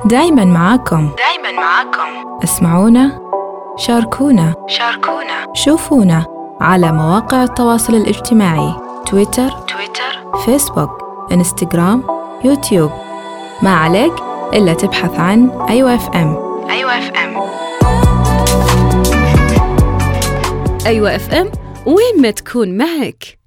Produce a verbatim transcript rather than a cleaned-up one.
دايماً معاكم دايماً معاكم اسمعونا، شاركونا شاركونا شوفونا على مواقع التواصل الاجتماعي تويتر تويتر فيسبوك إنستغرام يوتيوب. ما عليك إلا تبحث عن أيوة اف ام. أيوة اف ام أيوة اف ام، وين ما تكون معك.